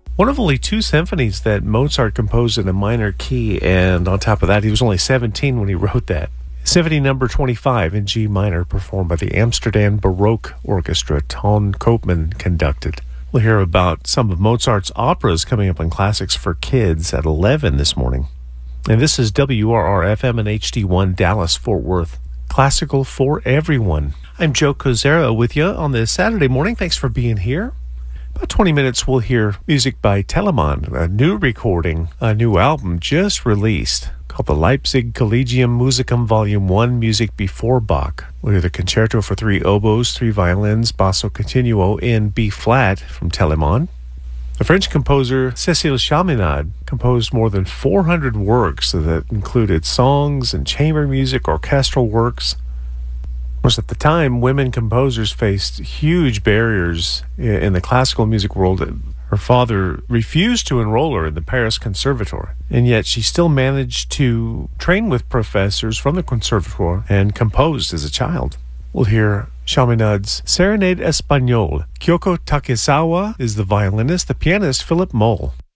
One of only two symphonies that Mozart composed in a minor key, and on top of that, he was only 17 when he wrote that. Symphony number 25 in G minor, performed by the Amsterdam Baroque Orchestra. Ton Koopman conducted. We'll hear about some of Mozart's operas coming up on Classics for Kids at 11 this morning. And this is WRR-FM and HD1 Dallas-Fort Worth. Classical for everyone. I'm Joe Kozera with you on this Saturday morning. Thanks for being here. About 20 minutes, we'll hear music by Telemann, a new recording, a new album just released called the Leipzig Collegium Musicum Volume 1, Music Before Bach. We'll hear the Concerto for 3 oboes, 3 violins, basso continuo in B-flat from Telemann. The French composer Cécile Chaminade composed more than 400 works that included songs and chamber music, orchestral works. Of course, at the time, women composers faced huge barriers in the classical music world. Her father refused to enroll her in the Paris Conservatoire, and yet she still managed to train with professors from the Conservatoire and composed as a child. We'll hear Chaminade's Serenade Espagnole. Kyoko Takesawa is the violinist, the pianist Philip Moll.